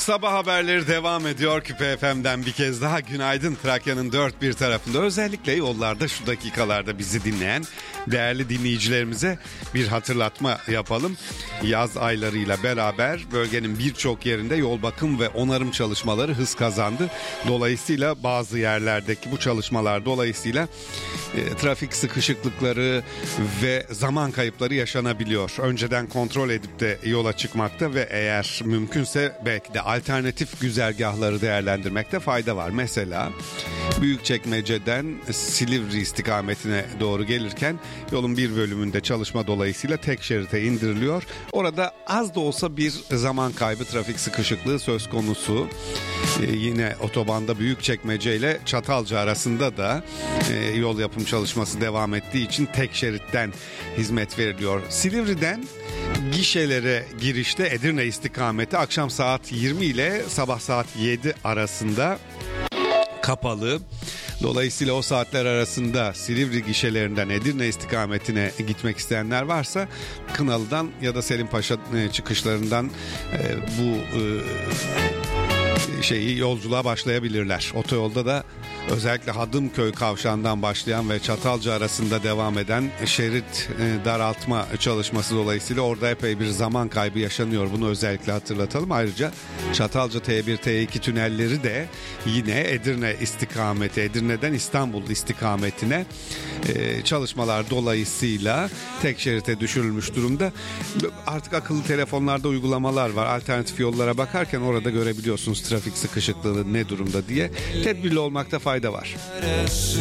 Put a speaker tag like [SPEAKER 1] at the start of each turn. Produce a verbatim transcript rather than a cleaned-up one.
[SPEAKER 1] Sabah haberleri devam ediyor Küpe F M'den bir kez daha günaydın. Trakya'nın dört bir tarafında, özellikle yollarda şu dakikalarda bizi dinleyen değerli dinleyicilerimize bir hatırlatma yapalım. Yaz aylarıyla beraber bölgenin birçok yerinde yol bakım ve onarım çalışmaları hız kazandı. Dolayısıyla bazı yerlerdeki bu çalışmalar dolayısıyla e, trafik sıkışıklıkları ve zaman kayıpları yaşanabiliyor. Önceden kontrol edip de yola çıkmakta ve eğer mümkünse belki de alternatif güzergahları değerlendirmekte fayda var. Mesela Büyükçekmece'den Silivri istikametine doğru gelirken yolun bir bölümünde çalışma dolayısıyla tek şerite indiriliyor. Orada az da olsa bir zaman kaybı, trafik sıkışıklığı söz konusu. Ee, yine otobanda Büyükçekmece ile Çatalca arasında da e, yol yapım çalışması devam ettiği için tek şeritten hizmet veriliyor. Silivri'den gişelere girişte Edirne istikameti akşam saat yirmi ile sabah saat yedi arasında kapalı. Dolayısıyla o saatler arasında Silivri gişelerinden Edirne istikametine gitmek isteyenler varsa Kınalı'dan ya da Selimpaşa çıkışlarından bu şeyi yolculuğa başlayabilirler. Otoyolda da özellikle Hadımköy kavşağından başlayan ve Çatalca arasında devam eden şerit daraltma çalışması dolayısıyla orada epey bir zaman kaybı yaşanıyor. Bunu özellikle hatırlatalım. Ayrıca Çatalca T bir T iki tünelleri de yine Edirne istikameti, Edirne'den İstanbul istikametine çalışmalar dolayısıyla tek şerite düşürülmüş durumda. Artık akıllı telefonlarda uygulamalar var. Alternatif yollara bakarken orada görebiliyorsunuz trafik sıkışıklığı ne durumda diye. Tedbirli olmakta fayda var.